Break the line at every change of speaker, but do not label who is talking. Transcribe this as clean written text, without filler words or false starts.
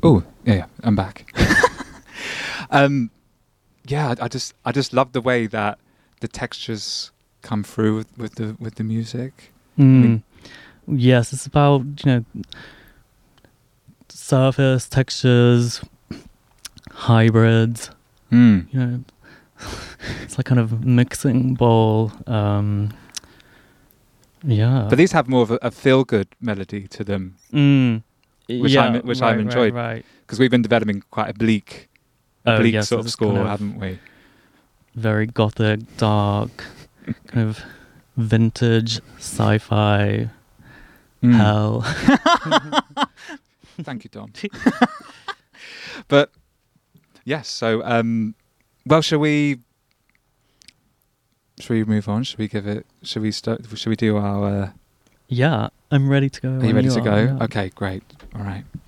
Oh, yeah, I'm back. Yeah, I just love the way that the textures come through with the music.
Yes, it's about, surface textures, hybrids. It's like kind of mixing bowl. Yeah,
but these have more of a feel-good melody to them, which I've enjoyed.
Right.
Because we've been developing quite a bleak
Yes,
sort of score,
kind of
haven't we?
Very gothic, dark, kind of vintage sci-fi hell.
Thank you, Dom. But yes, so well, shall we move on? Should we do our
Yeah, I'm ready to go.
Are you ready to go?
Yeah.
Okay, great. All right.